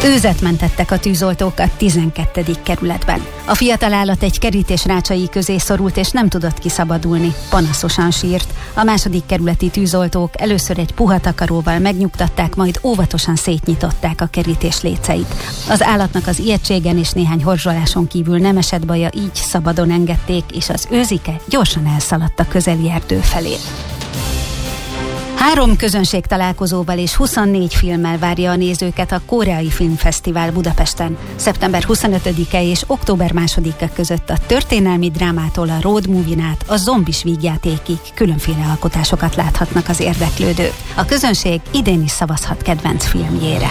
Őzet mentettek a tűzoltók a 12. kerületben. A fiatal állat egy kerítés rácsai közé szorult és nem tudott kiszabadulni. Panaszosan sírt. A 2. kerületi tűzoltók először egy puha takaróval megnyugtatták, majd óvatosan szétnyitották a kerítés léceit. Az állatnak az ijegységen és néhány horzsoláson kívül nem esett baja, így szabadon engedték, és az őzike gyorsan elszaladt a közeli erdő felé. 3 közönségtalálkozóval és 24 filmmel várja a nézőket a Koreai Filmfesztivál Budapesten. Szeptember 25-e és október 2-e között a történelmi drámától a road movie-n át a zombis vígjátékig különféle alkotásokat láthatnak az érdeklődők. A közönség idén is szavazhat kedvenc filmjére.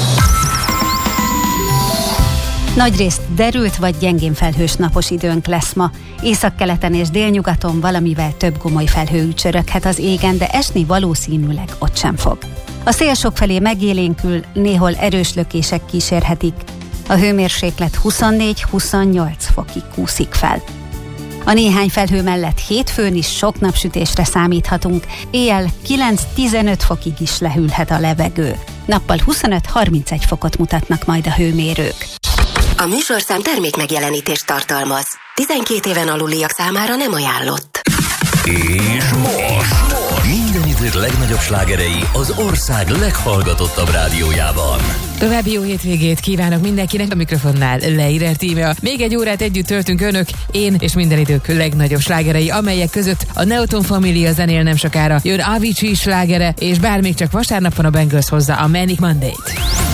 Nagyrészt derült vagy gyengén felhős napos időnk lesz ma. Északkeleten és délnyugaton valamivel több gomoly felhő ücsöröghet az égen, de esni valószínűleg ott sem fog. A szél sokfelé megélénkül, néhol erős lökések kísérhetik. A hőmérséklet 24-28 fokig kúszik fel. A néhány felhő mellett hétfőn is sok napsütésre számíthatunk, éjjel 9-15 fokig is lehűlhet a levegő. Nappal 25-31 fokot mutatnak majd a hőmérők. A műsorszám termékmegjelenítést tartalmaz. 12 éven aluliak számára nem ajánlott. És most minden idők legnagyobb slágerei az ország leghallgatottabb rádiójában. További jó hétvégét kívánok mindenkinek, a mikrofonnál Leirer Tímea. Még egy órát együtt töltünk önök, én és minden idők legnagyobb slágerei, amelyek között a Neoton Família zenél nem sokára, jön Avicii slágere, és bár még csak vasárnap van, a Bangles hozza a Manic Monday-t.